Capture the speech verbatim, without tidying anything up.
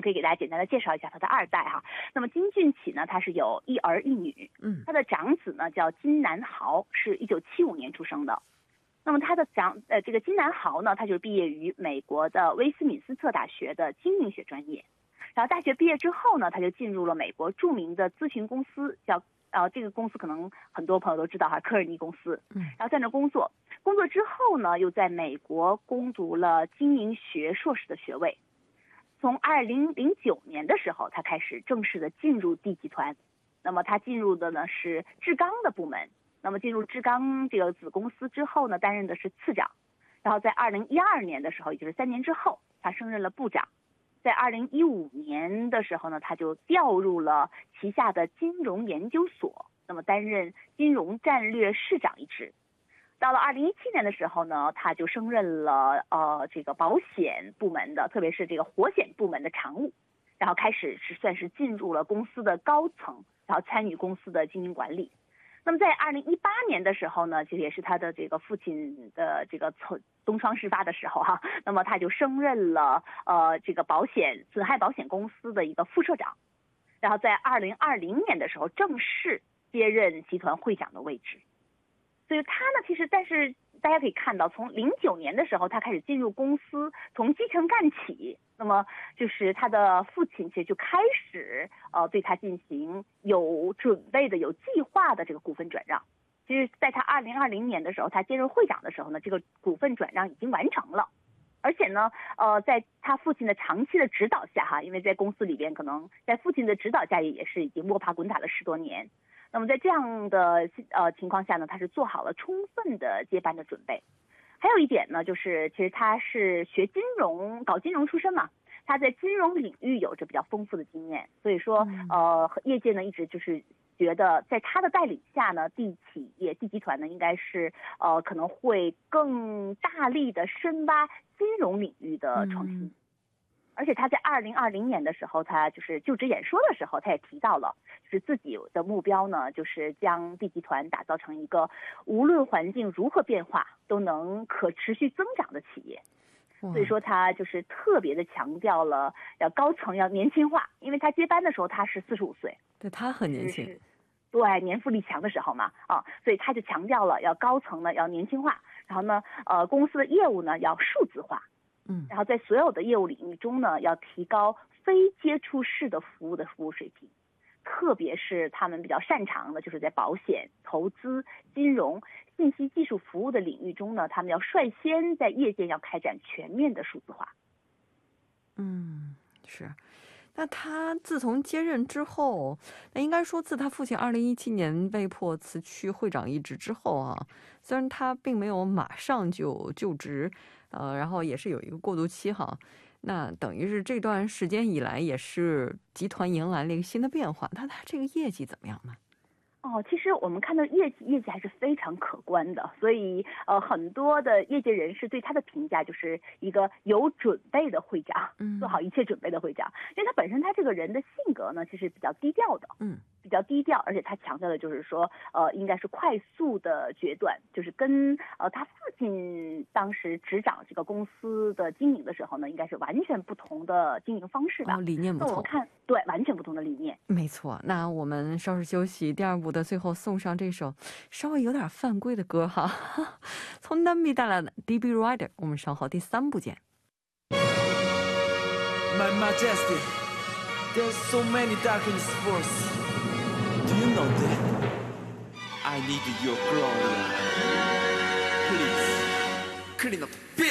可以给大家简单的介绍一下他的二代哈。那么金俊起呢，他是有一儿一女， 嗯， 他的长子呢叫金南豪，是一九七五年出生的。那么他的长呃这个金南豪呢，他就是毕业于美国的威斯敏斯特大学的经营学专业，然后大学毕业之后呢，他就进入了美国著名的咨询公司，叫呃这个公司可能很多朋友都知道哈，科尔尼公司， 嗯， 然后在那工作，工作之后呢，又在美国攻读了经营学硕士的学位。从二零零九年的时候，他开始正式的进入D集团，那么他进入的呢是志刚的部门。那么进入志刚这个子公司之后呢，担任的是次长，然后在二零一二年的时候，也就是三年之后，他升任了部长。在二零一五年的时候呢，他就调入了旗下的金融研究所，那么担任金融战略市长一职。到了二零一七年的时候呢，他就升任了呃这个保险部门的，特别是这个火险部门的常务，然后开始是算是进入了公司的高层，然后参与公司的经营管理。那么在二零一八年的时候呢，其实也是他的这个父亲的这个东窗事发的时候哈，那么他就升任了呃这个保险损害保险公司的一个副社长，然后在二零二零年的时候正式接任集团会长的位置。所以他呢，其实但是大家可以看到，从零九年的时候，他开始进入公司，从基层干起。那么就是他的父亲其实就开始呃对他进行有准备的、有计划的这个股份转让。其实，在他二零二零年的时候，他接任会长的时候呢，这个股份转让已经完成了。而且呢，呃，在他父亲的长期的指导下哈，因为在公司里边可能在父亲的指导下也是已经摸爬滚打了十多年。那么在这样的呃情况下呢，他是做好了充分的接班的准备。还有一点呢，就是其实他是学金融、搞金融出身嘛，他在金融领域有着比较丰富的经验，所以说呃业界呢一直就是觉得在他的带领下呢，D企业、D集团呢应该是呃可能会更大力的深挖金融领域的创新。嗯，而且他在二零二零年的时候，他就是就职演说的时候，他也提到了，就是自己的目标呢，就是将 D集团打造成一个无论环境如何变化都能可持续增长的企业。所以说他就是特别的强调了要高层要年轻化，因为他接班的时候他是四十五岁， 对，他很年轻， 对，年富力强的时候嘛，啊，所以他就强调了要高层呢要年轻化，然后呢，呃，公司的业务呢要数字化。 嗯， 然后在所有的业务领域中呢，要提高非接触式的服务的服务水平，特别是他们比较擅长的，就是在保险、投资、金融、信息技术服务的领域中呢，他们要率先在业界要开展全面的数字化。 嗯，是。那他自从接任之后，那应该说自他父亲二零一七年被迫辞去会长一职之后啊，虽然他并没有马上就就职，呃，然后也是有一个过渡期哈。那等于是这段时间以来，也是集团迎来了一个新的变化。那他这个业绩怎么样呢？ 哦，其实我们看到业绩业绩还是非常可观的，所以呃很多的业界人士对他的评价就是一个有准备的会长， 嗯， 做好一切准备的会长。因为他本身他这个人的性格呢，其实比较低调的， 嗯， 比较低调，而且他强调的就是说，呃，应该是快速的决断，就是跟呃他父亲当时执掌这个公司的经营的时候呢，应该是完全不同的经营方式吧？ 哦，理念不同。 那我们看，对，完全不同的理念。 没错，那我们稍事休息，第二部的最后送上这首稍微有点犯规的歌哈，从南米带来的 D B Rider， 我们稍后第三部见。 My Majesty, there's so many darkness force. Do you know that? I need your glory. Please, clean up.